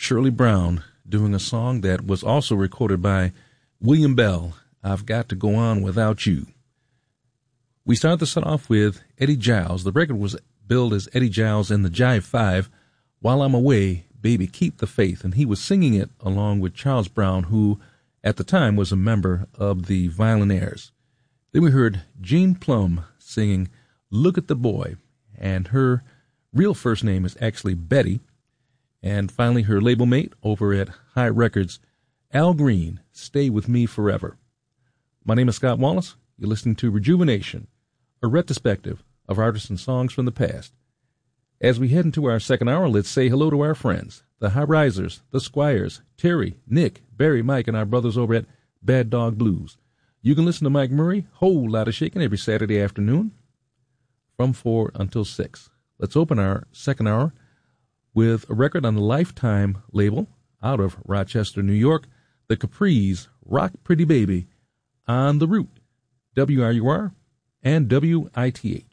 Shirley Brown doing a song that was also recorded by William Bell, I've Got to Go On Without You. We started the set off with Eddie Giles. The record was billed as Eddie Giles and the Jive Five, While I'm Away, Baby Keep the Faith, and he was singing it along with Charles Brown, who at the time was a member of the Violinaires. Then we heard Jean Plum singing Look at the Boy, and her real first name is actually Betty. And finally, her label mate over at High Records, Al Green, Stay With Me Forever. My name is Scott Wallace. You're listening to Rejuvenation, a retrospective of artists and songs from the past. As we head into our second hour, let's say hello to our friends, the High Risers, the Squires, Terry, Nick, Barry, Mike, and our brothers over at Bad Dog Blues. You can listen to Mike Murray, Whole Lotta Shakin', every Saturday afternoon from 4 until 6. Let's open our second hour with a record on the Lifetime label out of Rochester, New York, the Capris, Rock Pretty Baby, on the Root, WRUR and WITH.